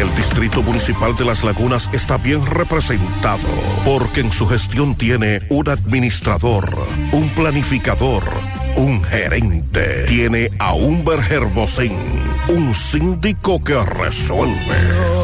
El Distrito Municipal de Las Lagunas está bien representado porque en su gestión tiene un administrador, un planificador, un gerente. Tiene a Humber Hermosén, un síndico que resuelve.